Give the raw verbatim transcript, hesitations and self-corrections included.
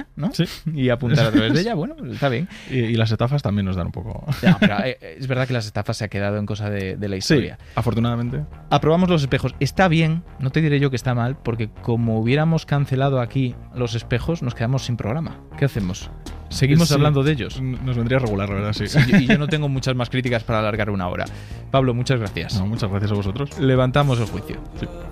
máquina, ¿no? Sí. Y apuntar a través de ella, bueno, está bien. Y, y las estafas también nos dan un poco... No, pero eh, es verdad que las estafas se ha quedado en cosa de, de la historia. Sí, afortunadamente. Aprobamos los espejos. Está bien, no te diré yo que está mal, porque como hubiéramos cancelado aquí los espejos, nos quedamos sin programa. ¿Qué hacemos? ¿Seguimos Sí, hablando de ellos? Nos vendría regular, la verdad, sí. Sí, y yo no tengo muchas más críticas para alargar una hora. Pablo, muchas gracias. No, muchas gracias a vosotros. Levantamos el juicio. Sí.